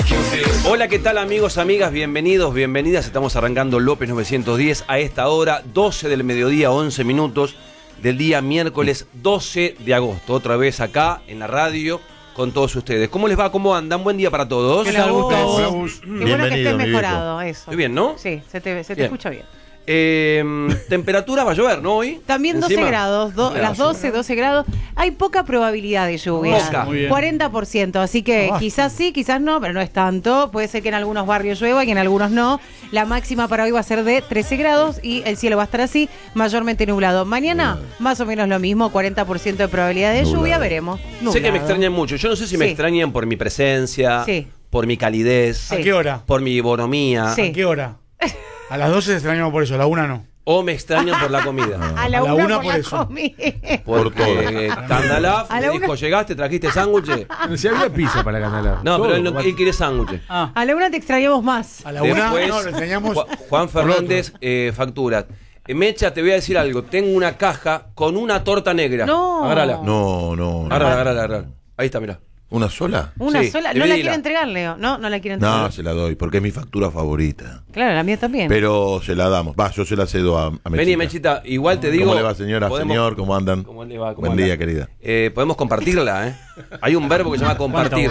Hola, ¿qué tal amigos, amigas? Bienvenidos, bienvenidas. Estamos arrancando López 910 a esta hora, 12 del mediodía, 11 minutos del día miércoles 12 de agosto. Otra vez acá en la radio con todos ustedes. ¿Cómo les va? ¿Cómo andan? Buen día para todos. ¿Qué tal, Gustavo? Qué bueno que estés mejorado, eso. Muy bien, ¿no? Sí, se te Bien. escucha bien. Temperatura va a llover, ¿no? Hoy. También 12 Encima. grados, las 12 grados. Hay poca probabilidad de lluvia. Poca. Muy bien. 40%, así que quizás sí, quizás no, pero no es tanto. Puede ser que en algunos barrios llueva y que en algunos no. La máxima para hoy va a ser de 13 grados y el cielo va a estar así, mayormente nublado. Mañana, más o menos lo mismo, 40% de probabilidad de lluvia, veremos. Sé que Nublado. me extrañan mucho. Yo no sé si me Sí. extrañan por mi presencia, Sí. por mi calidez, Sí. ¿A qué hora? por mi bonomía, Sí. ¿A qué hora? A las 12 extrañamos por eso, a la 1 no. o me extrañan por la comida. A la A la una una por por la eso. comida. Porque Candalaf A me la dijo, una- llegaste, trajiste sándwiches. Si había pizza para Canalá. No, pero él quiere sándwiches. A la una te extrañamos más. A la 1 Después, no, lo extrañamos. Juan por lo Fernández factura. Mecha, te voy a decir algo. Tengo una caja con una torta negra. No. Agárrala. No. Agárrala. Ahí está, mirá. ¿Una sola? Una Sí, sola. No la dividila. quiere entregar, Leo. No la quiere entregar. No, se la doy, porque es mi factura favorita. Claro, la mía también. Pero se la damos. Va, yo se la cedo a Mechita. Vení, Mechita. Igual te digo. ¿Cómo le va, señora? podemos- Señor, ¿cómo andan? ¿Cómo le va? ¿Cómo Buen anda? día, querida. Podemos compartirla, ¿eh? Hay un verbo que se llama compartir.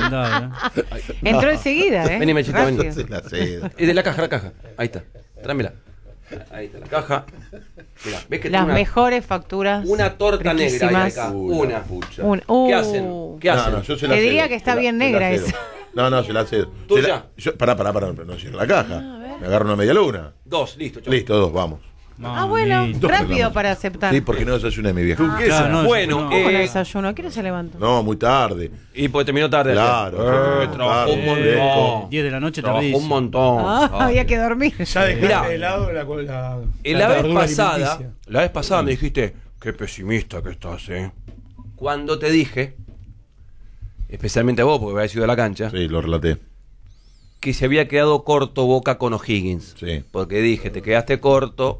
Entró enseguida, ¿eh? Vení, Mechita, vení. Rápido. Se la cedo. Es de la caja. Ahí está. Tráemela. Ahí está la caja. Mirá, ¿ves que Las tiene mejores facturas. una torta negra ahí riquísimas. acá? Uy, Una. la pucha. ¿Qué hacen? ¿Qué hacen? No, yo se la Te cedo. diría que está Se la- bien se la negra cedo. esa. No, se la cedo. ¿Tuya? Pará, no cierro la caja. Me agarro una media luna. Dos, listo. chau. Listo, dos, vamos. Ah, bueno, rápido para aceptar. Sí, porque no desayuné mi vieja. Bueno, ¿Cómo no desayuno? ¿A qué hora se levantó? No, muy tarde. y pues terminó tarde. Claro. Trabajó un tarde. montón. 10 de la noche Trabajó un tardísimo. montón. Había que dormir. Ya dejaste Mirá. de lado la La vez verdura pasada, alimenticia. me dijiste, qué pesimista que estás, ¿eh? Cuando te dije, especialmente a vos, porque habías ido a la cancha, Sí, lo relaté. que se había quedado corto Boca con O'Higgins. Sí. Porque dije, te quedaste corto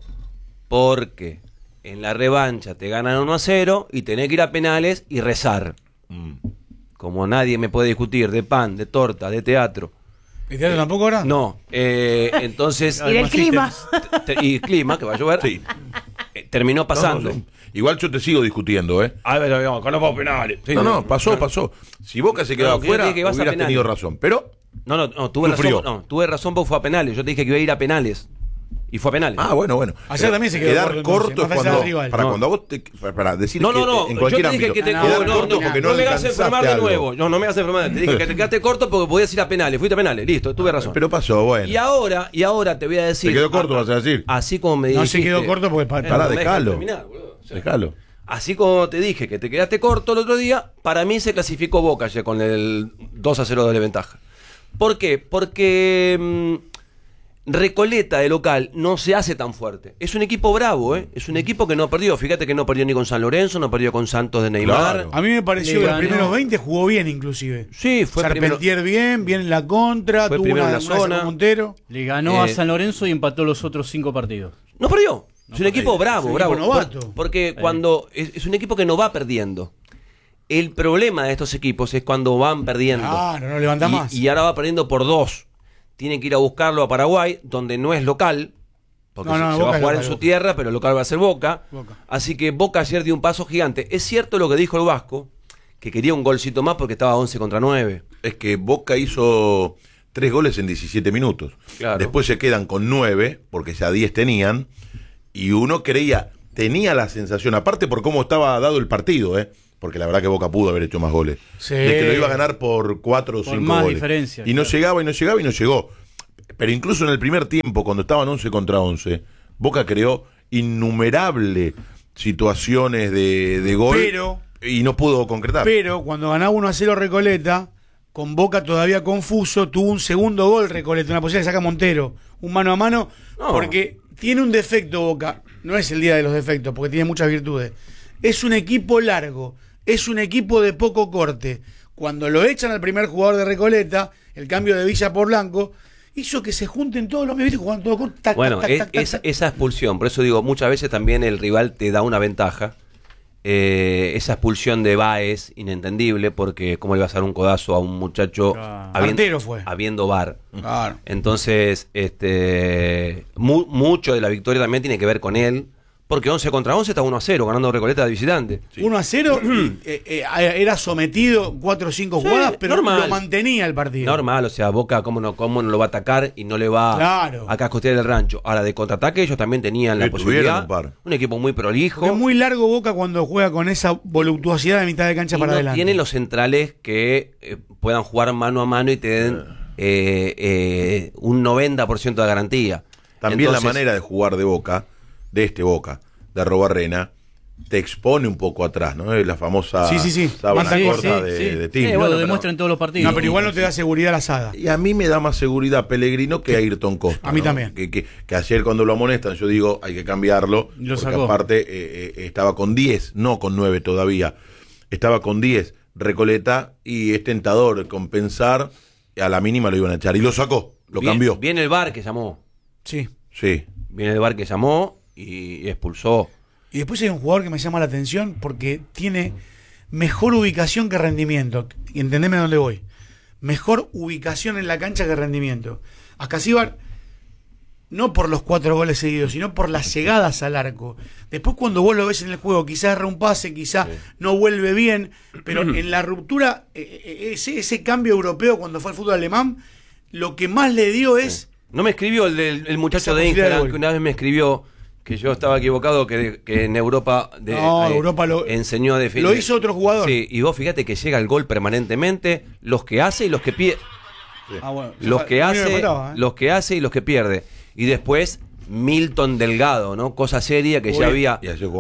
porque en la revancha te ganan 1-0 y tenés que ir a penales y rezar. Como nadie me puede discutir de pan, de torta, de teatro. ¿Y teatro tampoco ahora? No, entonces... Y del clima. y clima, que va a llover. Sí. Terminó pasando. No, sí. Igual yo te sigo discutiendo, ¿eh? A ver, digamos, con los penales. Sí, No, pasó. Si Boca se quedaba No, que yo afuera, dije que ibas a hubieras penales. tenido razón. Pero, No, tuve Sufrió. razón. No, tuve razón porque fue a penales. Yo te dije que iba a ir a penales. Y fue a penales. bueno. Ayer también se quedó Quedar corto, corto entonces, es más allá cuando, del rival. para No. cuando a vos te... Para decir No, que en en cualquier yo te dije ámbito. que te quedar no, corto porque no me hagas alcanzaste enfermar de algo. nuevo. No me hagas enfermar. Te dije que te quedaste corto porque podías ir a penales. Fuiste a penales. Listo, tuve razón. Pero pasó, bueno. Y ahora te voy a decir. Se quedó corto, vas a decir. Así como me No dijiste. se quedó corto porque Pará, no me dejas dejalo. terminar, boludo. O sea, Dejalo. así como te dije que te quedaste corto el otro día, para mí se clasificó Boca ya con el 2-0 de ventaja. ¿Por qué? Porque Recoleta de local no se hace tan fuerte. Es un equipo bravo, ¿eh? Es un equipo que no perdió. Fíjate que no perdió ni con San Lorenzo, no perdió con Santos de Neymar. Claro. A mí me pareció Le que los ganó. primeros 20 jugó bien, inclusive. Sí, fue primero. Charpentier bien en la contra, Fue tuvo primero una en la una zona. con Montero. Le ganó a Eh, San Lorenzo y empató los otros 5 partidos. No perdió. Es un equipo bravo, es un bravo. equipo novato. Porque cuando es un equipo que no va perdiendo. El problema de estos equipos es cuando van perdiendo. Claro, no levanta más. Y ahora va perdiendo por 2. Tienen que ir a buscarlo a Paraguay, donde no es local, porque No, se Boca va a es jugar local, en su Boca. tierra, pero el local va a ser Boca. Boca. Así que Boca ayer dio un paso gigante. Es cierto lo que dijo el Vasco, que quería un golcito más porque estaba 11-9. Es que Boca hizo 3 goles en 17 minutos. Claro. Después se quedan con 9, porque ya 10 tenían. Y uno tenía la sensación, aparte por cómo estaba dado el partido, porque la verdad que Boca pudo haber hecho más goles, Sí. de que lo iba a ganar por 4 o Por 5 más goles. diferencia, Y no claro. llegaba y no llegó. Pero incluso en el primer tiempo, cuando estaban 11 contra 11, Boca creó innumerables situaciones de gol y no pudo concretar. Pero cuando ganaba 1-0 Recoleta, con Boca todavía confuso, tuvo un segundo gol Recoleta, una posibilidad que saca Montero, un mano a mano, No. porque tiene un defecto Boca, no es el día de los defectos, porque tiene muchas virtudes. Es un equipo largo, es un equipo de poco corte. Cuando lo echan al primer jugador de Recoleta, el cambio de Villa por Blanco, hizo que se junten todos los medios y jugaban todos con tac, Bueno, tac, tac, tac, tac. esa expulsión, por eso digo, muchas veces también el rival te da una ventaja esa expulsión de Báez, inentendible, porque cómo le va a hacer un codazo a un muchacho Artero fue. habiendo VAR. Claro. Entonces, mucho de la victoria también tiene que ver con él, porque 11 contra 11 está 1-0, ganando Recoleta de visitante. 1-0, era sometido 4 o 5 jugadas, pero normal. lo mantenía el partido. Normal, o sea, Boca cómo no lo va a atacar y no le va a cascotear el rancho. Ahora, de contraataque ellos también tenían la posibilidad. Un equipo muy prolijo. Es muy largo Boca cuando juega con esa voluptuosidad de mitad de cancha y para no adelante. Tienen los centrales que puedan jugar mano a mano y te den un 90% de garantía. También Entonces, la manera de jugar de Boca, de Robarrena, te expone un poco atrás, ¿no? La famosa sábana corta de Tim. Lo demuestra en todos los partidos. No, pero igual no te da seguridad la saga. Y a mí me da más seguridad Pellegrino que Ayrton Costa. A mí ¿no? también. Que ayer cuando lo amonestan, yo digo, hay que cambiarlo. Lo porque sacó. aparte estaba con 10, no con 9 todavía. Estaba con 10 Recoleta y es tentador compensar. A la mínima lo iban a echar. Y lo sacó, lo cambió. Viene el VAR que llamó. Sí. Sí. Viene el VAR que llamó y expulsó. Y después hay un jugador que me llama la atención porque tiene mejor ubicación que rendimiento. Entendeme a dónde voy. Mejor ubicación en la cancha que rendimiento. Ascasíbar, no por los 4 goles seguidos, sino por las llegadas al arco. Después cuando vos lo ves en el juego, quizás erra un pase, quizás no vuelve bien, pero en la ruptura, ese cambio europeo cuando fue al fútbol alemán, lo que más le dio es... No me escribió el muchacho Esa de posibilidad de Instagram gol. que una vez me escribió que yo estaba equivocado, que en Europa Europa lo enseñó a definir. Lo hizo otro jugador. Sí, y vos fíjate que llega el gol permanentemente, los que hace y los que pierde. Bueno, Los que a mí me hace, mataba, los que hace y los que pierde. Y después Milton Delgado, ¿no? Cosa seria que ya había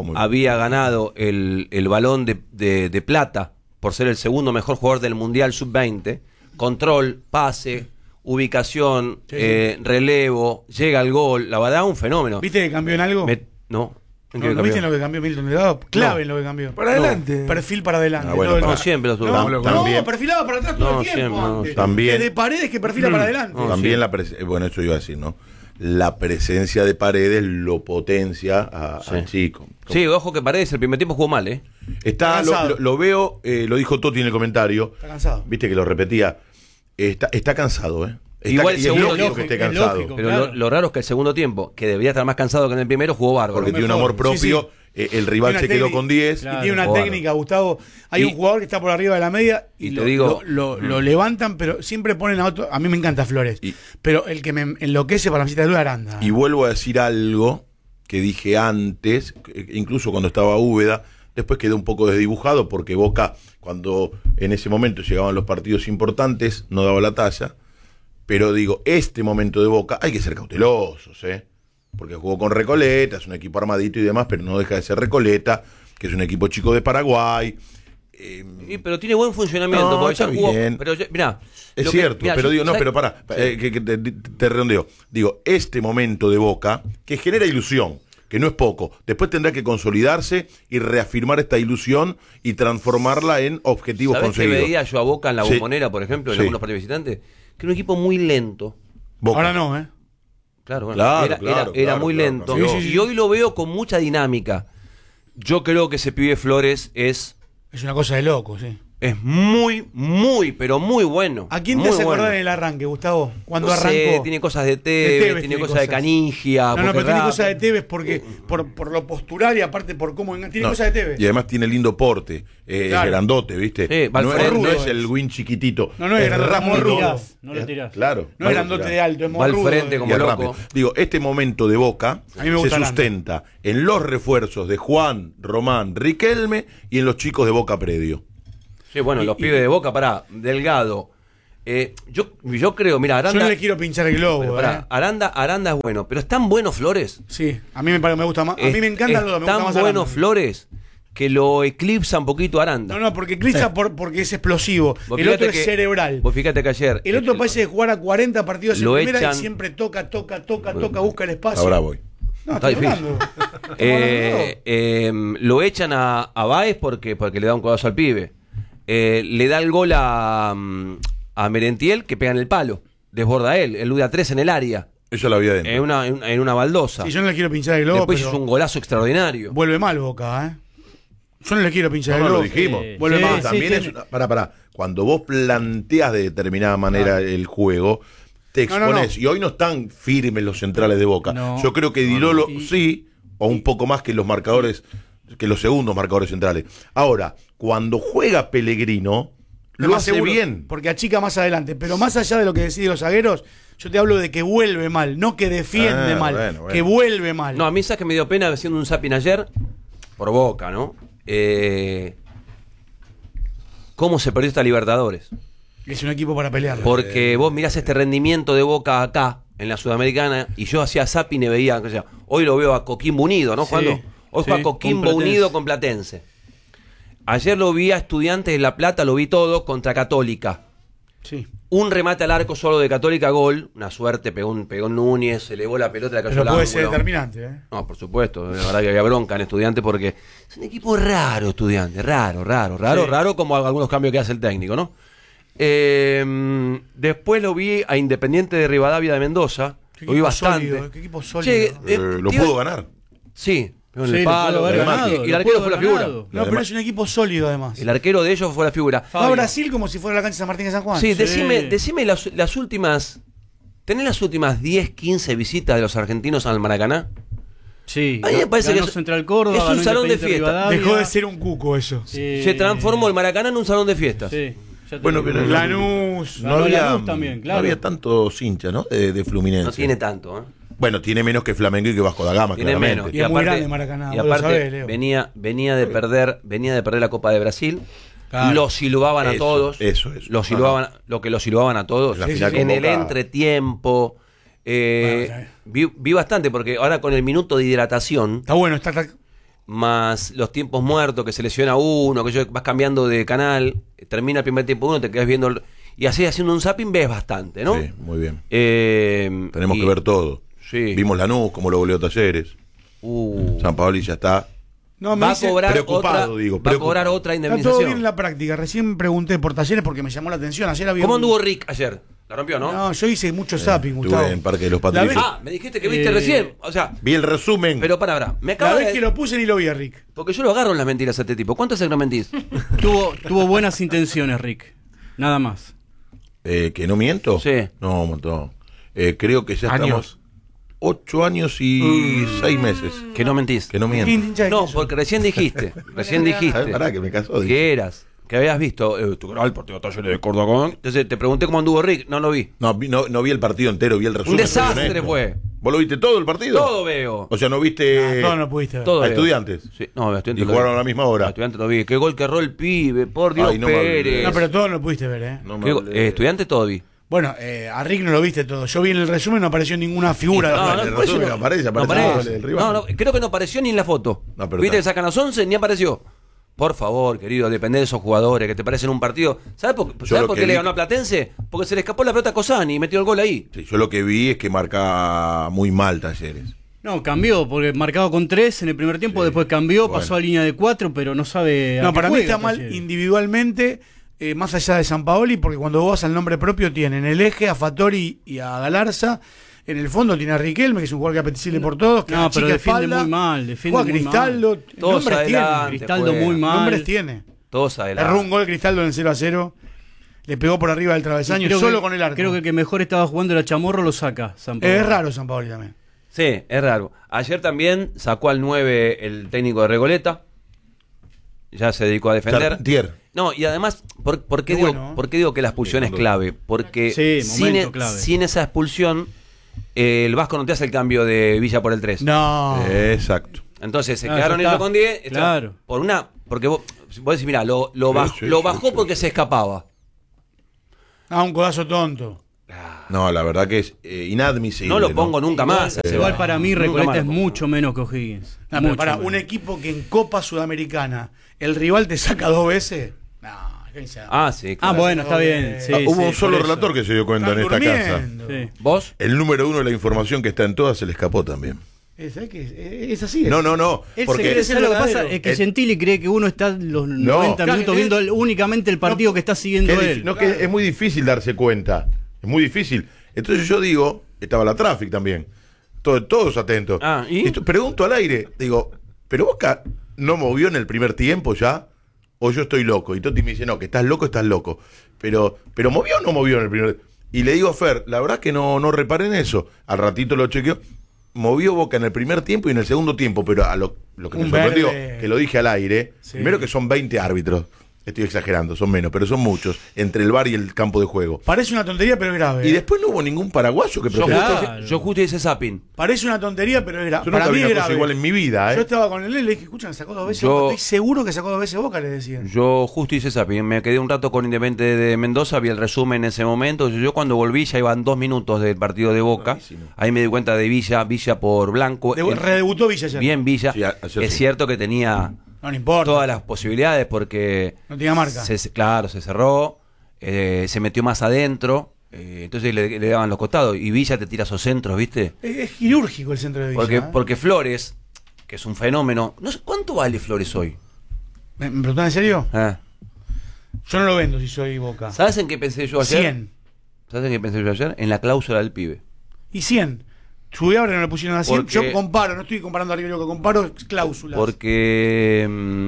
ganado el balón de plata por ser el segundo mejor jugador del Mundial Sub-20. Control, pase, ubicación, relevo, llega al gol. La verdad, un fenómeno. ¿Viste que cambió en algo? No. ¿En qué ¿No cambió? viste en lo que cambió Milton Delgado? Clave en lo que cambió. Para adelante. Perfil para adelante. bueno, todo el para- rato. siempre lo tuvo. No, perfilaba para atrás todo No, el tiempo. siempre, no, antes. también. Desde Paredes que perfila para adelante. No, También sí. bueno, eso iba a decir, ¿no? La presencia de Paredes lo potencia al chico. Sí, ojo que Paredes el primer tiempo jugó mal, ¿eh? Está, cansado. lo veo, lo dijo Totti en el comentario. Está cansado. Viste que lo repetía. Está cansado, ¿eh? Igual y es segundo lógico tiempo, que esté es cansado. lógico. Pero Claro. lo raro es que el segundo tiempo, que debería estar más cansado que en el primero, jugó bárbaro. Porque tiene un mejor. amor propio. El rival Tiene se una quedó técnica. con 10. Claro. Y tiene una Bárbaro. técnica, Gustavo. Hay Y- un jugador que está por arriba de la media y, y te lo, digo- lo levantan, pero siempre ponen a otro. A mí me encanta Flores. Y- Pero el que me enloquece para la visita de Luz Aranda. Y vuelvo a decir algo que dije antes, incluso cuando estaba Úbeda, después quedó un poco desdibujado porque Boca, cuando en ese momento llegaban los partidos importantes, no daba la talla. Pero digo, este momento de Boca hay que ser cautelosos, ¿eh? Porque jugó con Recoleta, es un equipo armadito y demás, pero no deja de ser Recoleta, que es un equipo chico de Paraguay. Sí, pero tiene buen funcionamiento. No, porque ya está jugó. bien. Pero mirá, Es lo que- cierto, mirá, pero yo- digo, no, ¿sabes? pero pará, que te redondeo. Digo, este momento de Boca, que genera ilusión, que no es poco, después tendrá que consolidarse y reafirmar esta ilusión y transformarla en objetivos ¿Sabés que conseguidos. veía yo a Boca en la Sí. Bombonera, por ejemplo, en Sí. algunos partidos visitantes? Que era un equipo muy lento. Boca. Ahora no, ¿eh? Claro, bueno, Claro, era claro, muy claro, lento. cambió. Y hoy lo veo con mucha dinámica. Yo creo que ese pibe Flores es Es una cosa de loco, sí. muy, pero muy bueno. ¿A quién te muy hace acordar bueno. en el arranque, Gustavo? Cuando No sé, arrancó. tiene cosas de De Tevez, Tevez tiene cosas de Canigia. No, porque pero tiene rap- cosas de Tevez porque por lo postural y aparte por cómo tiene No, cosas de Tevez. y además tiene lindo porte, Claro. grandote, ¿viste? Sí, va al no, frente. no es Rudo el win chiquitito. No, es grandote, rápido. muy rudo. tirás, no lo tirás. Claro. No es grandote de alto, es Va muy al rudo. frente Y como es loco. rápido. Digo, este momento de Boca A mí me se gusta sustenta en los refuerzos de Juan, Román, Riquelme y en los chicos de Boca Predio. Sí, bueno, los pibes de Boca, pará, Delgado. Yo creo, mira, Yo Aranda. no le quiero pinchar el globo. pero pará, Aranda es bueno, pero están buenos Flores. Sí, a mí me gusta más. A mí me encanta lo me gusta Tan más buenos Aranda. Flores que lo eclipsa un poquito Aranda. No, porque Clisa porque es explosivo. Vos El fíjate otro es cerebral. Vos fíjate que ayer. El otro parece jugar a 40 partidos en lo primera echan- y siempre toca, busca el espacio. Ahora voy. No, Está estoy difícil. hablando. Estamos hablando. Lo echan a Báez porque le da un codazo al pibe. Le da el gol a Merentiel que pega en el palo. Desborda él da 3 en el área. Eso la vi adentro. En una baldosa. Sí, yo no le quiero pinchar el globo, Después pero hizo un golazo extraordinario. vuelve mal Boca, ¿eh? Yo no le quiero pinchar No, el lo ojo. dijimos. Vuelve Sí, más. Pero también tiene- es una, pará. Cuando vos planteás de determinada manera el juego, te No, no, exponés. no. Y hoy no están firmes los centrales de Boca. No. Yo creo que Di Lolo Y- sí, o un poco más que los marcadores, que los segundos marcadores centrales. Ahora, cuando juega Pellegrino, Lo lo más hace seguro, bien. porque achica más adelante. Pero más allá de lo que decís de los zagueros, yo te hablo de que vuelve mal, no que defiende Ah, mal, bueno. que vuelve mal. No, a mí sabes que me dio pena haciendo un zapping ayer, por Boca, ¿no? ¿Cómo se perdió esta Libertadores? Es un equipo para pelear. Porque vos mirás este rendimiento de Boca acá, en la Sudamericana, y yo hacía zapping y veía, o sea, hoy lo veo a Coquimbo Unido, ¿no, Sí, Juan? Hoy sí, juega Coquimbo con Platense. Unido con Platense. Ayer lo vi a Estudiantes de La Plata, lo vi todo contra Católica. Sí. Un remate al arco solo de Católica, gol. Una suerte, pegó Núñez, se elevó la pelota, la cayó Pero al puede ser ángulo. determinante, ¿eh? No, por supuesto, la verdad que había bronca en Estudiantes porque es un equipo raro, Estudiantes, raro, como algunos cambios que hace el técnico, ¿no? Después lo vi a Independiente de Rivadavia de Mendoza, Qué lo vi equipo bastante. sólido, qué equipo sólido. Che, Lo pudo ganar. Sí, pegó en Sí, el lo palo, pudo haber además, ganado, y el lo arquero pudo fue la haber figura. ganado. No, pero es un equipo sólido además. El arquero de ellos fue la figura. Va a Brasil como si fuera la cancha de San Martín de San Juan. Sí, Sí. decime las últimas. ¿Tenés las últimas 10, 15 visitas de los argentinos al Maracaná? Sí, A mí me parece ganó que Central Córdoba, es un ganó salón de Independiente fiesta. Rivadavia. Dejó de ser un cuco eso. Se transformó el Maracaná en un salón de fiestas. Sí, ya te Bueno, digo. pero Lanús. no había, Lanús también, claro. no había tantos hinchas, ¿no? De Fluminense. No tiene tanto, ¿eh? Bueno, tiene menos que Flamengo y que Vasco da Gama, Tiene claramente. menos. Y es muy grande Maracaná, y vos lo aparte sabés, Leo. venía de perder la Copa de Brasil. Claro. Lo silbaban a Eso, todos. eso. Lo silbaban, lo silbaban a todos. La final En el convocada. entretiempo. Bueno, vi bastante, porque ahora con el minuto de hidratación, Está bueno, está más los tiempos muertos, que se lesiona uno, que vas cambiando de canal, termina el primer tiempo uno, te quedas viendo, y así haciendo un zapping ves bastante, ¿no? Sí, muy bien. Tenemos Tenemos que ver todo. Sí. Vimos Lanús, como lo goleó Talleres. San Paoli ya está. No, me Va a dice, cobrar preocupado, otra, digo, va a preocupado. cobrar otra está todo indemnización. bien en la práctica. Recién pregunté por Talleres porque me llamó la atención. Ayer había ¿Cómo un- anduvo Rick ayer? ¿La rompió, no? No, yo hice mucho zapping, Estuve Gustavo. en Parque de los La Patricios. vez- Ah, me dijiste que viste recién. O sea, Vi el resumen. pero para. Me La acaba vez de... que lo puse ni lo vi a Rick. Porque yo lo agarro en las mentiras a este tipo. ¿Cuánto hace que no mentís? Tuvo buenas intenciones, Rick. Nada más. ¿Que no miento? Sí. No, un montón. Creo que ya Años. estamos 8 años y 6 meses. Que no mentís. Que no miento. Hincha de No, queso. porque recién dijiste. Pará, que me casó. dije. que eras. Que habías visto tu canal partido de Talleres de Córdoba con... Entonces te pregunté cómo anduvo Rick. No lo vi. No, no vi el partido entero, vi el resumen. Un desastre soy honesto. fue. ¿Vos lo viste todo el partido? Todo veo. O sea, ¿no viste Todo no pudiste ver. Todo a veo. Estudiantes? Sí. No, a Estudiantes Y lo jugaron vi. a la misma hora. A Estudiantes lo vi. Qué gol que erró el pibe. Por Dios, Ay, no me Pérez. hables. No, pero todo no lo pudiste ver, ¿eh? No me Qué hablé. Estudiantes todo vi. Bueno, a Rick no lo viste todo. Yo vi en el resumen, no apareció ninguna figura. No, de el por eso resumen aparece no el aparece. gol del rival. No, creo que no apareció ni en la foto. No, pero Viste está. que sacan los 11, ni apareció. Por favor, querido, depende de esos jugadores que te parecen un partido. ¿Sabes por lo qué que le vi- ganó a Platense? Porque se le escapó la pelota a Cosani y metió el gol ahí. Sí, yo lo que vi es que marca muy mal Talleres. No, cambió, porque marcado con 3 en el primer tiempo, después cambió, bueno. pasó a línea de 4, pero no sabe. a No, qué para mí juega está mal Talleres. individualmente, más allá de San Paoli, porque cuando vos vas al nombre propio tienen el eje, a Fattori y a Galarza. En el fondo tiene a Riquelme, que es un jugador que es apetecible por todos. Que No, achica pero defiende espalda. muy mal, defiende Juega muy Cristaldo. Todos Nombres adelante, tiene. Cristaldo juegan. muy mal. Nombres tiene. Todos adelante. Erró un gol Cristaldo en el 0-0. Le pegó por arriba del travesaño Creo solo que- con el arco. Creo que el que mejor estaba jugando era Chamorro, lo saca. San Pablo. Es raro San Paoli también. Sí, es raro. Ayer también sacó al 9 el técnico de Regoleta. Ya se dedicó a defender. Charpentier. No, y además, ¿por qué, Qué digo, bueno, ¿eh? ¿por qué digo que la expulsión es clave? Porque Sí, momento clave. sin esa expulsión, el Vasco no te hace el cambio de Villa por el 3. No. Exacto. Entonces se Ah, quedaron ya ellos está. con 10. Claro. Porque vos decís, mirá, lo sí, bajó sí, porque sí. se escapaba. Ah, un codazo tonto. No, la verdad que es inadmisible. No lo pongo nunca más. Igual para mí Nunca Recoleta más es lo pongo. mucho menos que O'Higgins. No, pero Mucho para menos. un equipo que en Copa Sudamericana el rival te saca 2 veces. No, ¿qué se llama? Ah, sí, Ah, claro. bueno, está bien. Sí, Hubo sí, un solo por eso. relator que se dio cuenta en Están esta casa. durmiendo. Sí. ¿Vos? El número 1 de la información que está en todas se le escapó también. ¿Sabés qué? Es así. No. Él Porque se cree, ¿sabes lo que pasa? Es que El- Gentili cree que uno está los 90 Claro, minutos viendo únicamente el partido que está siguiendo que es, él. no, que es muy difícil darse cuenta. Es muy difícil. Entonces yo digo, estaba la Traffic también. Todos atentos. Ah, ¿y? Pregunto al aire, digo, pero Boca no movió en el primer tiempo ya, o yo estoy loco. Y Totti me dice, no, que estás loco. Pero ¿movió o no movió en el primer tiempo? Y le digo a Fer, la verdad que no reparé en eso. Al ratito lo chequeó. Movió Boca en el primer tiempo y en el segundo tiempo, pero a lo que me sorprendió, que lo dije al aire, primero que son 20 árbitros. Estoy exagerando, son menos, pero son muchos, entre el VAR y el campo de juego. Parece una tontería, pero es grave. Y después no hubo ningún paraguayo que protestó. Yo justo hice zapping. Parece una tontería, pero es grave. Yo nunca Para mí vi es una cosa grave. igual en mi vida, Yo estaba con él y le dije, escuchan, sacó 2 veces Boca. Estoy seguro que sacó 2 veces Boca, le decía. Yo justo hice zapping. Me quedé un rato con Independiente de Mendoza, vi el resumen en ese momento. Yo cuando volví ya iban 2 minutos del partido de Boca. Buenísimo. Ahí me di cuenta de Villa por Blanco. Redebutó Villa ayer. Bien Villa. Sí, ayer Es sí. cierto que tenía No importa. todas las posibilidades porque... No tenía marca. Claro, se cerró, se metió más adentro, entonces le daban los costados. Y Villa te tira esos centros, ¿viste? Es quirúrgico el centro de Villa. Porque Flores, que es un fenómeno... No sé, ¿cuánto vale Flores hoy? ¿Me preguntás en serio? Ah. Yo no lo vendo si soy Boca. ¿Sabes en qué pensé yo ayer? 100. ¿Sabes en qué pensé yo ayer? En la cláusula del pibe. Y 100. Ahora no le pusieron a 100. Porque- Yo comparo, no estoy comparando a River, que comparo cláusulas. Porque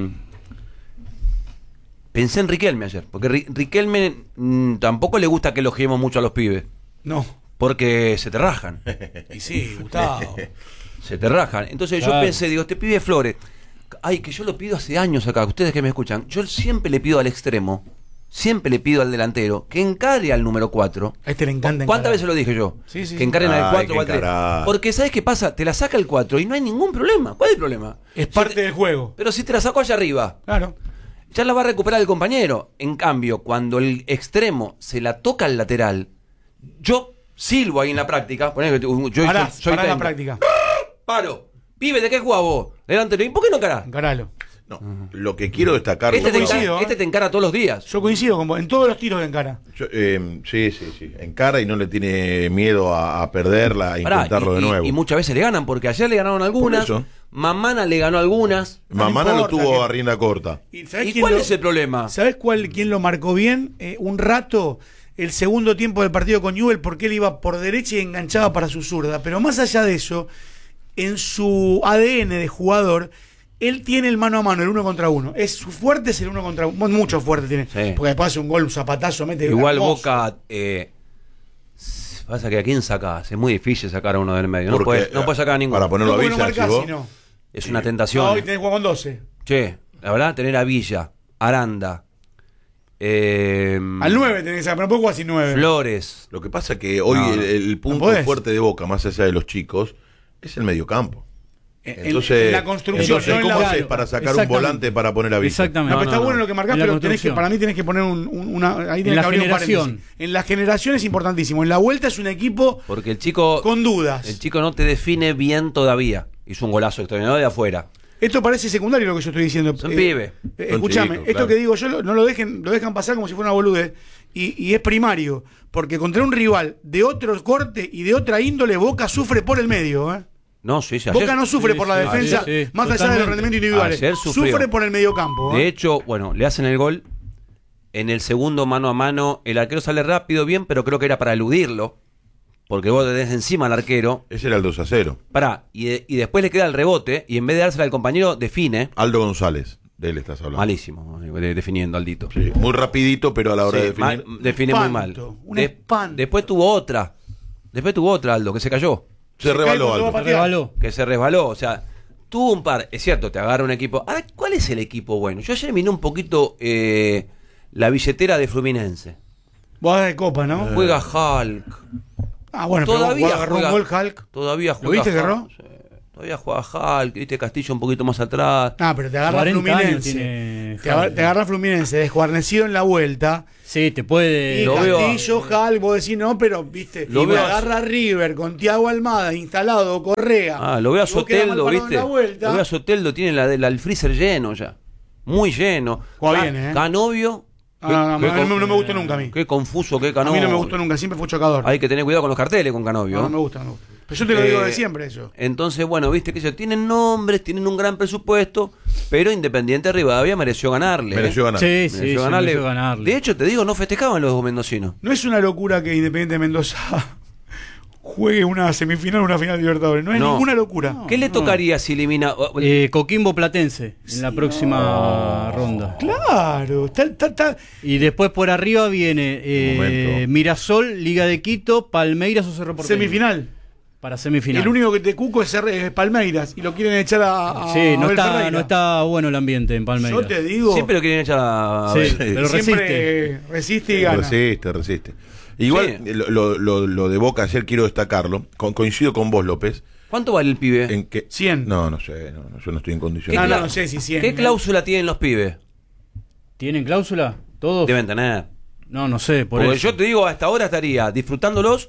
pensé en Riquelme ayer. Porque Riquelme tampoco le gusta que elogiemos mucho a los pibes. No. Porque se te rajan. Y sí, Gustavo. Se te rajan. Entonces yo Claro. pensé, digo, este pibe Flores, ay, que yo lo pido hace años acá, ustedes que me escuchan, yo siempre le pido al extremo, siempre le pido al delantero, que encare al número 4. A este le encanta ¿Cuántas encarar. veces lo dije yo? Sí, sí, que sí. encaren al Ay, 4 que o al 3. encarar. Porque ¿sabes qué pasa? Te la saca el 4 y no hay ningún problema. ¿Cuál es el problema? Es parte del juego. Pero si te la sacó allá arriba, Claro. ya la va a recuperar el compañero. En cambio, cuando el extremo se la toca al lateral, yo silbo ahí en la práctica. Poné que yo Pará soy en la técnico. práctica. Paro. Pibe, ¿de qué jugás vos? Delantero. ¿Y por qué no encarás? Encaralo. No, lo que quiero destacar... Este te, coincido, encara, ¿eh? este te encara todos los días. Yo coincido con vos. En todos los tiros de encara. Sí. Encara y no le tiene miedo a perderla, a Pará, intentarlo de nuevo. y muchas veces le ganan, porque ayer le ganaron algunas. Por eso. Mamana le ganó algunas. Mamana No lo importa, tuvo que- a rienda corta. ¿Sabés ¿Y quién cuál lo- es el problema? ¿Sabés quién lo marcó bien? Un rato, el segundo tiempo del partido con Newell, porque él iba por derecha y enganchaba para su zurda. Pero más allá de eso, en su ADN de jugador, él tiene el mano a mano, el 1 contra 1. Su fuerte es el 1 contra 1. Mucho fuerte tiene. Sí. Porque después hace un gol, un zapatazo, mete. Igual hermoso. Boca. Pasa que a quién sacás. Es muy difícil sacar a uno del medio. No Porque, puede sacar a ninguno. para ponerlo No, a porque no Villa, marcás, decís vos. si no. Es una tentación. No, hoy tenés que jugar con 12. Che, la verdad, tener a Villa, Aranda, Al 9 tenés que sacar, pero no puedes jugar sin 9. Flores. Lo que pasa que hoy No, el punto podés. fuerte de Boca, más allá de los chicos, es el mediocampo. En Entonces, la construcción, entonces, no en ¿cómo la... haces para sacar un Exactamente. volante para poner a Villa? Exactamente. No, pero está no. bueno lo que marcás, En la pero construcción. para mí tenés que poner una. Ahí En tenés la que abrir un generación. paréntesis. En la generación es importantísimo. En la vuelta es un equipo Porque el chico. con dudas. El chico no te define bien todavía. Hizo un golazo extraordinario de afuera. Esto parece secundario lo que yo estoy diciendo. Son pibe. Escúchame, chicos, esto claro. que digo yo no lo dejan pasar como si fuera una boludez. Y es primario. Porque contra un rival de otro corte y de otra índole, Boca sufre por el medio. No, sí, sí. Boca no sufre sí, por la sí, defensa, sí, más allá de los totalmente. rendimientos individuales. Ayer sufrió. Sufre por el mediocampo. De hecho, bueno, le hacen el gol. En el segundo mano a mano, el arquero sale rápido, bien, pero creo que era para eludirlo. Porque vos le des encima al arquero. Ese era el 2-0. Pará, y después le queda el rebote. Y en vez de dársela al compañero, define. Aldo González, de él estás hablando. Malísimo, definiendo Aldito. Sí, muy rapidito, pero a la hora Sí, de definir... define muy mal. espanto, un espanto. Después tuvo otra. Aldo, que se cayó. Se rebaló cuando va a Aldo. patear. Revaló. Que se resbaló. O sea, tuvo un par. Es cierto, te agarra un equipo. Ahora, ¿cuál es el equipo bueno? Yo ayer miré un poquito la billetera de Fluminense. Vos de copa, ¿no? Juega Hulk. Ah, bueno, Todavía pero agarró un gol Hulk. Todavía juega. ¿Lo viste que Hulk, erró? sí. Todavía juega Hulk. Viste Castillo un poquito más atrás. Ah, pero te agarra 40 años Fluminense. tiene Te agarra Fluminense desguarnecido en la vuelta. Sí, te puede. Y Lo veo- Castillo, Hal, vos decís no, pero viste. Lo Y veo- agarra River con Thiago Almada instalado, Correa. Lo veo a Y vos quedás mal Soteldo, parado en ¿viste? la vuelta. Lo veo a Soteldo, tiene el freezer lleno ya. Muy lleno. Juega bien, ¿eh? Canovio. No, no me gustó nunca a mí. Qué confuso, qué A Canovio. mí no me gustó nunca, siempre fue chocador. Hay que tener cuidado con los carteles con Canovio. No me gusta, no me gusta. Pero yo te lo digo de siempre eso. Entonces, bueno, viste que ellos tienen nombres, tienen un gran presupuesto, pero Independiente Rivadavia mereció ganarle. Mereció ganar. Sí, sí, Mereció sí, ganarle. mereció ganarle. De hecho, te digo, no festejaban los mendocinos. No es una locura que Independiente Mendoza juegue una semifinal o una final de Libertadores. No es ninguna locura. ¿Qué le tocaría si elimina? Coquimbo Platense en la próxima ronda. Claro. Está. Y después por arriba viene Mirasol, Liga de Quito, Palmeiras o Cerro Porteño. Semifinal. Para semifinal. El único que te cuco es Palmeiras y lo quieren echar a sí, no Abel Ferreira. no está bueno el ambiente en Palmeiras. Yo te digo. Siempre lo quieren echar a Sí, pero siempre resiste y gana. Resiste. Igual, Sí. lo de Boca ayer quiero destacarlo. Coincido con vos, López. ¿Cuánto vale el pibe? En que, 100. No sé. Yo no estoy en condiciones. No sé si 100. ¿Qué cláusula tienen los pibes? ¿Tienen cláusula? ¿Todos? Deben tener. No sé, por Porque eso. yo te digo, hasta ahora estaría disfrutándolos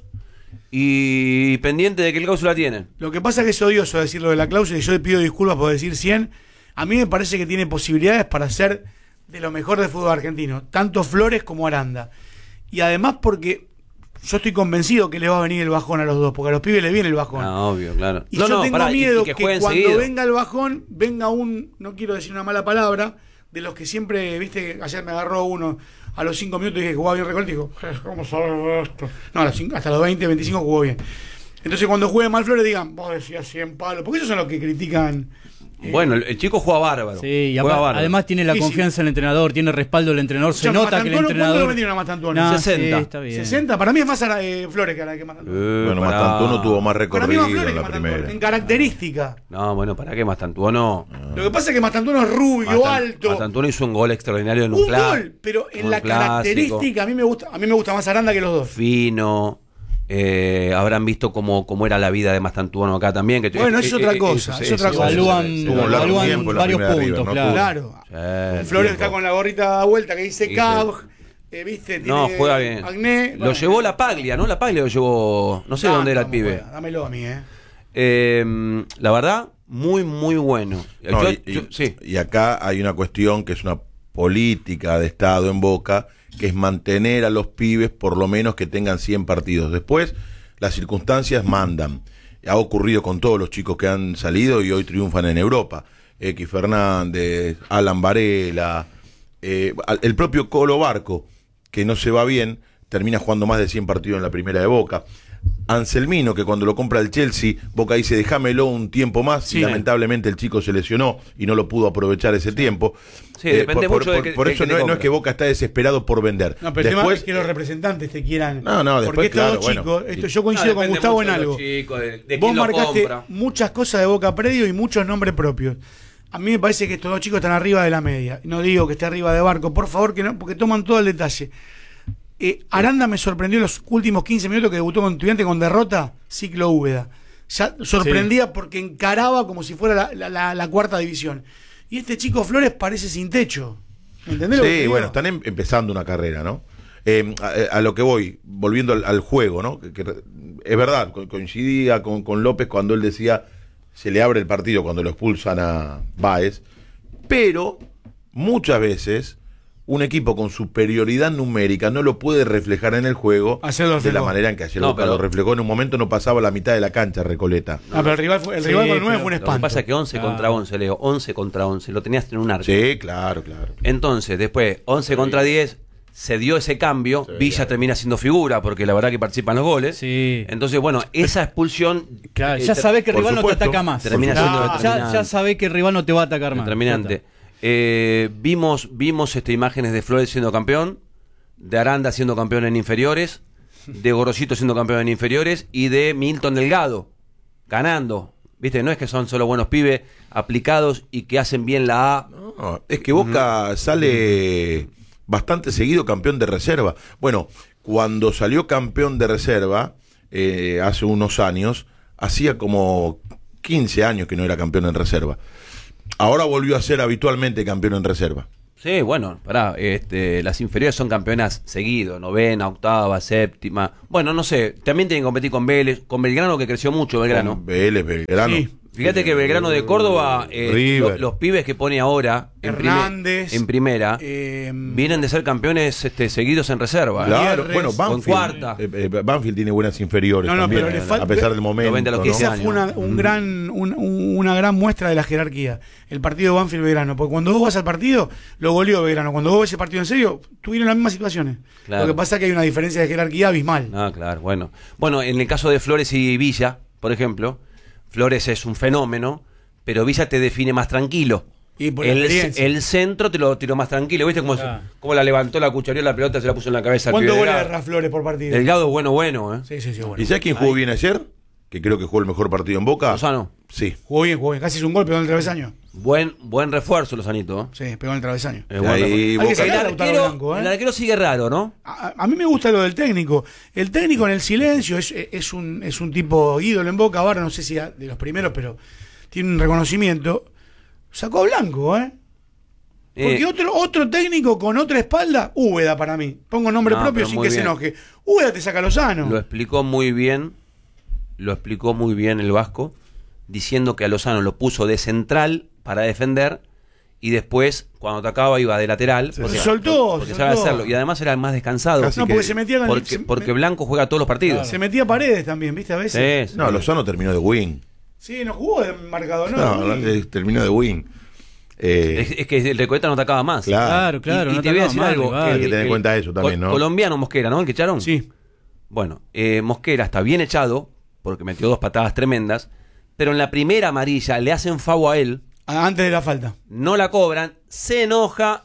y pendiente de qué cláusula tienen. Lo que pasa es que es odioso decir lo de la cláusula y yo le pido disculpas por decir 100. A mí me parece que tiene posibilidades para ser de lo mejor del fútbol argentino, tanto Flores como Aranda. Y además porque yo estoy convencido que le va a venir el bajón a los dos, porque a los pibes le viene el bajón. Ah, obvio, claro. Y yo tengo miedo que jueguen cuando seguido. venga el bajón, venga no quiero decir una mala palabra, de los que siempre, viste, ayer me agarró uno a los 5 minutos y dije que jugaba bien Recoleta y digo, ¿cómo sabes esto? No, hasta los 20, 25 jugó bien. Entonces cuando juegue mal Flores digan, vos decías 100 palos, porque ellos son los que critican. Bueno, el chico juega bárbaro. Sí, y Juega bárbaro. además tiene la Sí, confianza del entrenador, tiene respaldo del entrenador, se nota que el entrenador... ¿Cuánto lo vendieron a Mastantuono? No, 60. sí, está bien. 60, para mí es más Flores que Mastantuono. Bueno, Mastantuono tuvo más Para mí recorrido más Flores en que la Mastantuono, primera. en característica. No, bueno, ¿para qué Mastantuono? Lo que pasa es que Mastantuono es rubio, alto. Mastantuono hizo un gol extraordinario en un Un clásico. gol, pero en un la clásico. característica a mí me gusta más Aranda que los dos. Fino. Habrán visto cómo era la vida de Mastantuono acá también. Que Bueno, eso es otra cosa. Es otra cosa. Evalúan varios puntos, claro. Flores está con la gorrita dada vuelta que dice Cab. ¿Viste? No, Tiene juega bien. acné. Lo llevó la Paglia, ¿no? La Paglia lo llevó. No sé dónde era el pibe. Dámelo a mí, La verdad, muy, muy bueno. No, Sí. y acá hay una cuestión que es una política de Estado en Boca, que es mantener a los pibes por lo menos que tengan 100 partidos. Después, las circunstancias mandan. Ha ocurrido con todos los chicos que han salido y hoy triunfan en Europa. X Fernández, Alan Varela, el propio Colo Barco, que no se va bien, termina jugando más de 100 partidos en la primera de Boca. Anselmino, que cuando lo compra el Chelsea, Boca dice déjamelo un tiempo más, Sí. y lamentablemente el chico se lesionó y no lo pudo aprovechar ese tiempo. Sí, depende mucho de que- por de eso que te no es compre. que Boca está desesperado por vender. No, pero el tema Después, es que los representantes te quieran. No, después, porque estos claro, dos bueno. chicos, yo coincido con Gustavo en algo. Vos marcaste muchas cosas de Boca predio y muchos nombres propios. A mí me parece que estos dos chicos están arriba de la media. No digo que esté arriba de Barco, por favor, que no, porque toman todo el detalle. Aranda me sorprendió los últimos 15 minutos que debutó con Estudiante con derrota, ciclo Úbeda. Ya sorprendía porque encaraba como si fuera la cuarta división. Y este chico Flores parece sin techo. ¿Entendés lo que te sí, digo? bueno, están empezando una carrera, ¿no? A lo que voy, volviendo al juego, ¿no? Que es verdad, coincidía con López cuando él decía se le abre el partido cuando lo expulsan a Báez, pero muchas veces un equipo con superioridad numérica no lo puede reflejar en el juego Ayer lo de la reflejó. manera en que ayer No, lo pero- reflejó. En un momento no pasaba la mitad de la cancha Recoleta. Pero el rival, el rival con el 9 fue un Lo que espanto. pasa es que 11 contra 11, Leo. 11 contra 11. Lo tenías en un arco. Sí, claro. Entonces, después, 11 contra 10, se dio ese cambio. Villa termina siendo figura, porque la verdad que participan los goles. Sí. Entonces, bueno, esa expulsión. Claro, ya sabés que el por rival no te supuesto, ataca más. termina siendo Ya sabés que el rival no te va a atacar más. Determinante. Vimos imágenes de Flores siendo campeón, de Aranda siendo campeón en inferiores, de Gorosito siendo campeón en inferiores y de Milton Delgado ganando. ¿Viste? No es que son solo buenos pibes aplicados y que hacen bien la A. No, es que Boca sale bastante seguido campeón de reserva. Bueno, cuando salió campeón de reserva, hace unos años, hacía como 15 años que no era campeón en reserva. Ahora volvió a ser habitualmente campeón en reserva. Sí, bueno, pará, las inferiores son campeonas seguido, novena, octava, séptima. Bueno, no sé, también tienen que competir con Vélez, con Belgrano que creció mucho Belgrano. Con Vélez, Belgrano. Sí. Fíjate que Belgrano de Córdoba, River. los pibes que pone ahora Hernández, en primera, vienen de ser campeones seguidos en reserva. Claro, Gutiérrez, bueno, con Banfield, cuarta. Banfield tiene buenas inferiores No, también, pero le falta- a pesar del momento. Lo vende a los ¿no? 15 Esa años. fue una gran muestra de la jerarquía. El partido de Banfield-Belgrano. Porque cuando vos vas al partido, lo goleó Belgrano. Cuando vos ves el partido en serio, tuvieron las mismas situaciones. Claro. Lo que pasa es que hay una diferencia de jerarquía abismal. Ah, claro, bueno. Bueno, en el caso de Flores y Villa, por ejemplo, Flores es un fenómeno, pero Villa te define más tranquilo. Y por la experiencia. El centro te lo tiró más tranquilo. ¿Viste cómo la levantó, la cuchareó la pelota, se la puso en la cabeza? al ¿Cuántos pibe goles Delgado? agarra Flores por partido? Delgado, bueno, ¿eh? Sí, bueno. ¿Y sabes quién jugó bien ayer? Que creo que jugó el mejor partido en Boca. Lozano. Sí. Jugó bien. Casi hizo un gol, pegó en el travesaño. Buen refuerzo, Lozanito. ¿eh? Sí, pegó en el travesaño. Buen Ahí refuerzo. Hay que Boca- sacar a El Lautaro arquero, Blanco, ¿eh? el arquero sigue raro, ¿no? A mí me gusta lo del técnico. El técnico en el silencio es un tipo ídolo en Boca. Ahora no sé si de los primeros, pero tiene un reconocimiento. Sacó a Blanco, ¿eh? Porque otro técnico con otra espalda, Úbeda para mí. Pongo nombre No, propio pero sin muy que se bien. enoje. Úbeda te saca a Lozano. Lo explicó muy bien el Vasco, diciendo que a Lozano lo puso de central para defender y después, cuando atacaba, iba de lateral. Se porque soltó, porque se sabe soltó. hacerlo. Y además era el más descansado. Casi No, que- porque se metía con Porque Blanco juega todos los partidos. Se metía a Paredes también, ¿viste? A veces. Sí, No, Lozano terminó de wing. Sí, no jugó de marcador, ¿no? No, terminó de wing. Es que el Recoleta no atacaba más. Claro. Claro, Y no te voy a atacaba decir mal, algo. rival. Hay que tener en cuenta eso también, ¿no? Colombiano Mosquera, ¿no? El que echaron. Sí. Bueno, Mosquera está bien echado, porque metió 2 patadas tremendas, pero en la primera amarilla le hacen FAU a él, Antes de la falta. no la cobran, se enoja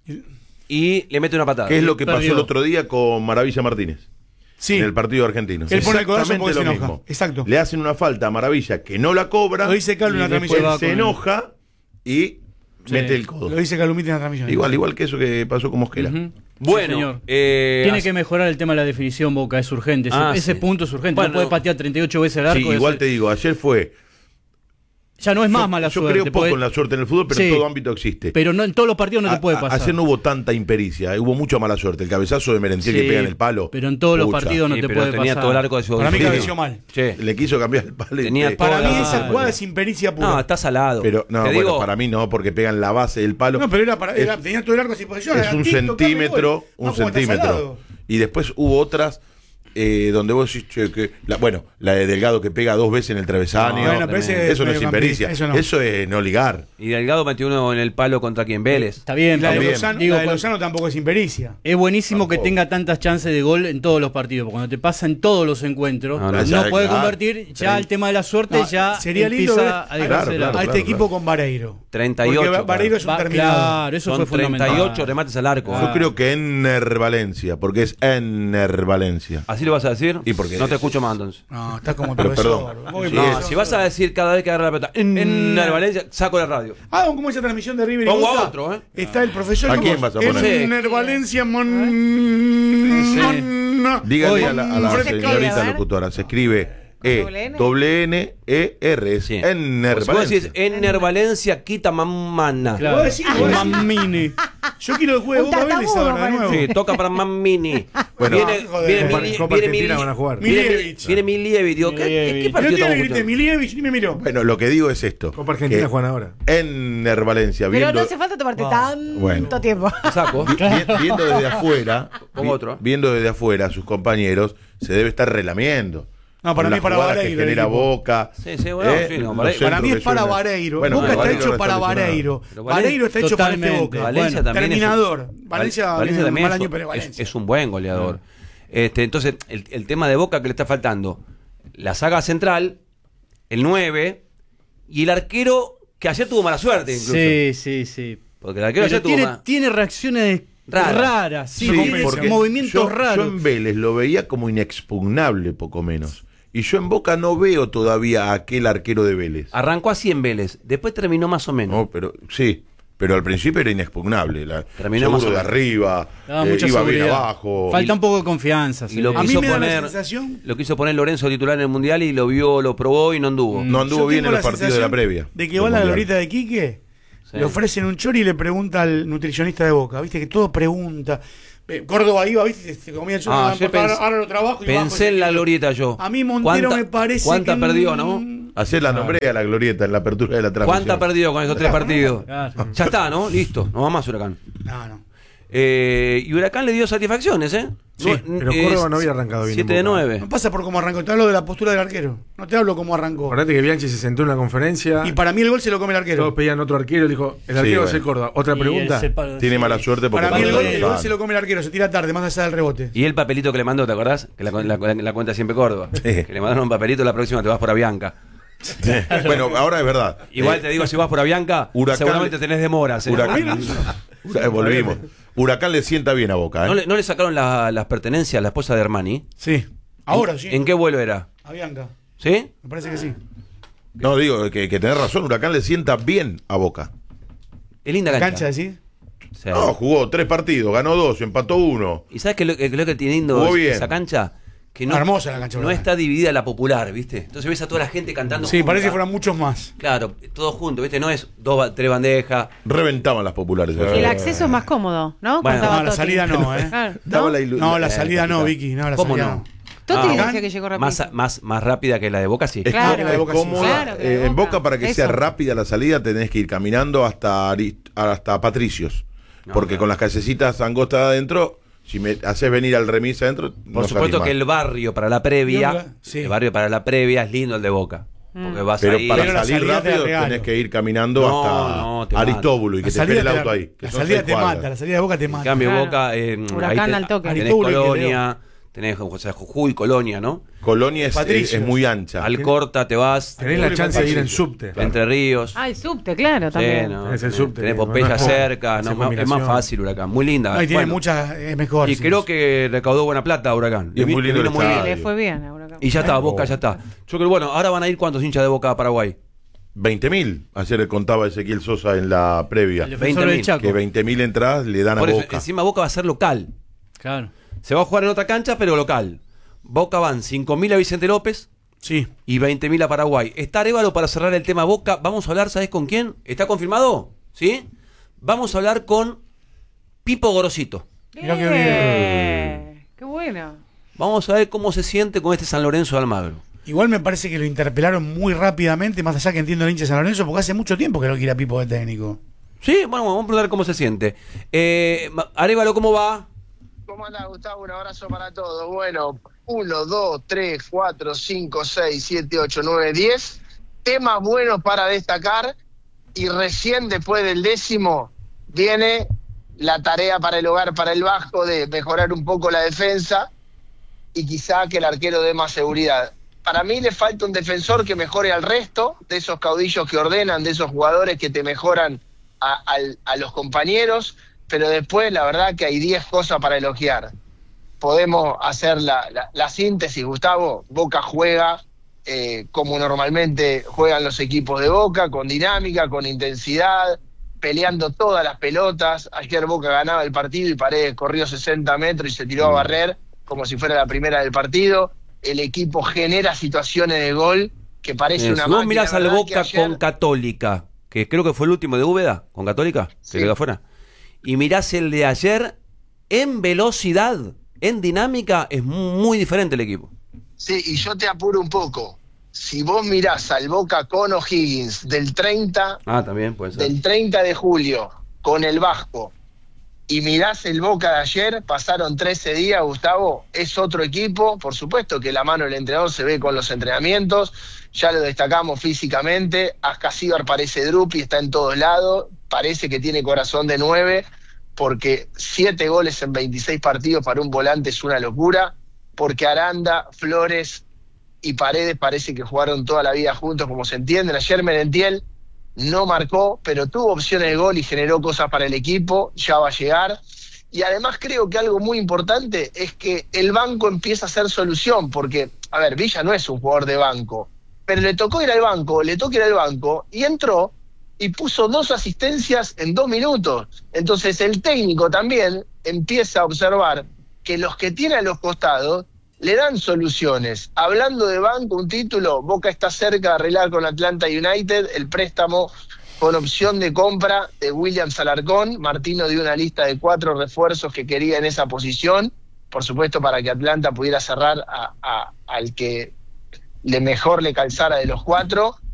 y le mete una patada. ¿Qué es lo que pasó Perdió. el otro día con Maravilla Martínez? Sí. En el partido argentino. Él pone el codazo Exactamente porque se lo enoja. mismo. Exacto. Le hacen una falta a Maravilla que no la cobra. Lo dice Carlos en la y después transmisión. se enoja y mete el codo. Lo dice Calumita en la transmisión. Igual que eso que pasó con Mosquera. Ujú. Bueno, Sí, señor. tiene Que mejorar el tema de la definición, Boca, es urgente. Ese Sí. punto es urgente. Bueno, no puede patear 38 veces el arco. Sí, igual te digo, ayer fue. Ya no es más mala Yo suerte. creo poco porque- en la suerte en el fútbol, pero Sí. en todo ámbito existe. Pero no, en todos los partidos no te puede pasar. Ayer no hubo tanta impericia, hubo mucha mala suerte. El cabezazo de Merentiel que Sí, pega en el palo. pero en todos los pucha, partidos no Sí, te pero puede tenía pasar. todo el arco de su Para mí Sí. cabeció mal. Che, Le quiso cambiar el palo. y Tenía te- toda Para la- mí esa Claro. jugada es impericia pura. no, está salado. Pero no, Te bueno, digo, para mí no, porque pegan la base del palo. No, pero Es- tenía todo el arco sin posición. es era un tip, tocarle centímetro, gol. un No, como está centímetro. salado. Y después hubo otras donde vos decís, che, que la de Delgado que pega 2 veces en el travesaño. No, bueno, pero ese eso no es impericia, mediocampista, eso es no ligar. y Delgado metió uno en el palo contra quien Vélez. Está bien, La de pero- Lozano, digo, la de cu- Lozano tampoco es impericia. es buenísimo que Tampoco. tenga tantas chances de gol en todos los partidos, porque cuando te pasa en todos los encuentros, No, no, ya, puede claro. convertir, ya el tema de la suerte No, ya sería lindo empieza ver a dejarse de lado. claro, a este equipo con Vareiro. 38, Porque Vareiro es un terminador. Claro, eso Son fue fundamental. 38 remates al arco. Yo creo que Enner Valencia, porque es Enner Valencia. ¿Así lo vas a decir? ¿Y por qué? No te escucho más entonces. No, está como Pero profesor. perdón. Muy Sí, bien. No, si vas a decir cada vez que agarra la pelota en Valencia, saco la radio. Como esa transmisión de River y Pongo a Boca. otro, ¿eh? Está el profesor. ¿A ¿cómo? quién vas a poner? Enner Valencia Dígale Oye, a la ¿cómo se escribe? A señorita ver. locutora, se escribe E-N-E-R, es Pues Enner Si vos decís Valencia. Enner Valencia, quita mamana. Claro. Vos decís, vos decís. Mamini. Yo quiero que juegue Un Boca Vélez tartamudo, ahora de nuevo. Sí, toca para Mamini. Bueno, viene, joder. viene, Copa- Mili- Copa viene Argentina Mili- van a jugar. viene Milievich. viene Milievich, digo, ¿qué Milievich. partido No tiene estamos que gritar escuchando? Milievich ni me miró. Bueno, lo que digo es esto. Copa Argentina que juegan ahora. Enner Valencia, Pero viendo, no hace falta tomarte tanto Bueno. tiempo. Saco. viendo desde afuera, Pongo otro. viendo desde afuera a sus compañeros, se debe estar relamiendo. No, para Con mí las es para jugadas Vareiro que el genera equipo. Boca. Sí, sí, bueno, sí, no, los Vareiro. Para mí centros es para que suelen- Vareiro. Bueno, Boca pero está Vareiro hecho no para lesionado. Vareiro. Pero Vareiro está hecho para este Totalmente. Boca. Valencia también Terminador. Valencia, Valencia también mal es, año, pero Valencia. es un buen goleador. Entonces, el tema de Boca que le está faltando, la saga central, el 9 y el arquero que ayer tuvo mala suerte incluso. Sí. Porque el arquero Pero ayer tuvo tiene reacciones raras, sí, Sí, tiene porque movimientos yo raros. en Vélez lo veía como inexpugnable, poco menos. Y yo en Boca no veo todavía a aquel arquero de Vélez. Arrancó así en Vélez, después terminó más o menos. No, pero sí, pero al principio era inexpugnable. Terminó más seguro o de menos. arriba, Daba mucha iba bien seguridad. abajo. Falta un poco de confianza. Y lo A mí quiso me da la poner, sensación- lo quiso poner Lorenzo titular en el Mundial y lo vio, lo probó y no anduvo. No anduvo Yo bien tengo en la los partidos de la sensación previa. De que del va a la Mundial. glorieta de Quique, Sí. le ofrecen un chori y le pregunta al nutricionista de Boca. Viste que todo pregunta. Córdoba iba, viste, se comía el chori. Ayer ahora lo trabajo y bajo pensé y- en la glorieta yo. A mí Montero me parece ¿Cuánta que perdió, no? Ayer la nombré a la glorieta en la apertura de la transmisión. ¿Cuánta ha perdido con esos 3 partidos? Claro. Ya está, ¿no? Listo. No va más Huracán. No. Y Huracán le dio satisfacciones, ¿eh? Sí, pero Córdoba no había arrancado bien 7 de en Boca. 9. No pasa por cómo arrancó, te hablo de la postura del arquero. No te hablo cómo arrancó. Acordate que Bianchi se sentó en la conferencia. Y para mí el gol se lo come el arquero. Todos pedían otro arquero y dijo: el arquero va a ser Córdoba. Otra Y pregunta. el separo- Tiene mala suerte porque Para mí también el lo gol se lo come el arquero, se tira tarde, más allá del rebote. Y el papelito que le mandó, ¿te acordás? Que la cuenta siempre Córdoba. Sí. Que le mandaron un papelito, la próxima te vas por Avianca. Bueno, ahora es verdad. Igual te digo, si vas por Avianca, Huracán- seguramente tenés demoras. ¿eh? Volvimos. Huracán le sienta bien a Boca, ¿eh? ¿No le sacaron las pertenencias a la esposa de Armani? Sí. Ahora sí. ¿En qué vuelo era? A Bianca. ¿Sí? Me parece que sí. No, digo que tenés razón, Huracán le sienta bien a Boca. Es linda cancha. Cancha, ¿sí? Sí. No, jugó 3 partidos, ganó 2, empató 1. ¿Y sabes qué es lo que tiene lindo Jugó bien. esa cancha? Que no, Hermosa la cancha, no ¿verdad? está dividida la popular, ¿viste? Entonces ves a toda la gente cantando. Sí, junta. parece que fueran muchos más. Claro, todos juntos, ¿viste? No es 3 bandejas. Reventaban las populares. El acceso es más cómodo, ¿no? Bueno, Contaba No, la Totti. salida no, ¿eh? Claro, Daba ¿no? la ilu- No, la salida no, capitán. Vicky. No, la ¿Cómo salida no? Totti Ah, decía que llegó rápido. más rápida que la de Boca, sí. Es Claro. cómoda, es cómoda. Claro, que de En Boca. Boca, para que sea Eso. rápida la salida, tenés que ir caminando hasta Patricios. No, porque claro. con las calcecitas angostas adentro, si me haces venir al remis adentro, Por supuesto que el barrio para la previa, Yo, sí. el barrio para la previa es lindo el de Boca. Porque vas Pero ahí. para Pero la salir salida te la rápido regalo. tenés que ir caminando No, hasta no, te mata. Aristóbulo y que te espere el auto ahí. que La son salida 6 te cuadras. mata, la salida de Boca te En mata. cambio, Claro. Boca, Huracán al toque. tenés Aristóbulo y Colonia, tenés o sea, Jujuy, Colonia, ¿no? Colonia es Patricios. muy ancha. Alcorta, te vas. Tenés la chance de ir en subte. Entre Ríos. Ah, el subte, claro, Sí, también. no, Tenés el subte, tenés no, Pompeya no es cerca, hace no, es más combinación. fácil Huracán, muy linda. No, y tiene Bueno, muchas, es mejor. y sí. creo que recaudó buena plata Huracán. Y es muy lindo vino el muy bien. estadio. Le fue bien a Huracán. Y ya está, Boca ya está. Yo creo, bueno, ahora van a ir cuántos hinchas de Boca a Paraguay. 20.000. Ayer contaba Ezequiel Sosa en la previa. El defensor 20.000, del Chaco. Que 20.000 entradas le dan a Por eso, Boca. encima Boca va a ser local. Claro. Se va a jugar en otra cancha, pero local. Boca van 5.000 a Vicente López Sí. y 20.000 a Paraguay. Está Arévalo para cerrar el tema Boca. Vamos a hablar, ¿sabés con quién? ¿Está confirmado? ¿Sí? Vamos a hablar con Pipo Gorosito. Mirá qué bien. Qué bueno. Vamos a ver cómo se siente con este San Lorenzo de Almagro. Igual me parece que lo interpelaron muy rápidamente, más allá que entiendo el hincha de San Lorenzo, porque hace mucho tiempo que no quiere a Pipo de técnico. Sí, bueno, vamos a preguntar cómo se siente. Arévalo, ¿cómo va? ¿Cómo anda, Gustavo? Un abrazo para todos. Bueno, 1, 2, 3, 4, 5, 6, 7, 8, 9, 10. Temas buenos para destacar. Y recién después del 10º viene la tarea para el hogar, para el Vasco, de mejorar un poco la defensa y quizá que el arquero dé más seguridad. Para mí le falta un defensor que mejore al resto, de esos caudillos que ordenan, de esos jugadores que te mejoran a los compañeros, pero después la verdad que hay 10 cosas para elogiar. Podemos hacer la síntesis, Gustavo. Boca juega como normalmente juegan los equipos de Boca, con dinámica, con intensidad, peleando todas las pelotas. Ayer Boca ganaba el partido y Paredes corrió 60 metros y se tiró a barrer como si fuera la primera del partido. El equipo genera situaciones de gol que parece una Si vos máquina. mirás al ¿Verdad que Boca ayer- con Católica, que creo que fue el último de Úbeda, con Católica, que Sí. quedó afuera, y mirás el de ayer, en velocidad, en dinámica, es muy diferente el equipo. Sí, y yo te apuro un poco. Si vos mirás al Boca con O'Higgins del 30 Ah, también puede ser. del 30 de julio con el Vasco y mirás el Boca de ayer, pasaron 13 días, Gustavo, es otro equipo. Por supuesto que la mano del entrenador se ve con los entrenamientos, ya lo destacamos físicamente. Ascasíbar parece drupi, está en todos lados, parece que tiene corazón de 9, porque 7 goles en 26 partidos para un volante es una locura, porque Aranda, Flores y Paredes parece que jugaron toda la vida juntos, como se entienden. Ayer Merentiel no marcó, pero tuvo opciones de gol y generó cosas para el equipo, ya va a llegar. Y además creo que algo muy importante es que el banco empieza a ser solución, porque, a ver, Villa no es un jugador de banco, pero le tocó ir al banco, y entró y puso 2 asistencias en 2 minutos. Entonces el técnico también empieza a observar que los que tiene a los costados le dan soluciones. Hablando de banco, un título, Boca está cerca de arreglar con Atlanta United el préstamo con opción de compra de Williams Alarcón. Martino dio una lista de 4 refuerzos que quería en esa posición, por supuesto para que Atlanta pudiera cerrar al que mejor le calzara de los 4.